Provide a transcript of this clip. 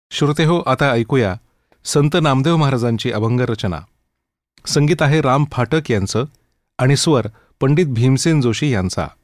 श्रोतेहो, आता ऐकूया संत नामदेव महाराजांची अभंग रचना. संगीत आहे राम फाटक यांचं आणि स्वर पंडित भीमसेन जोशी यांचा.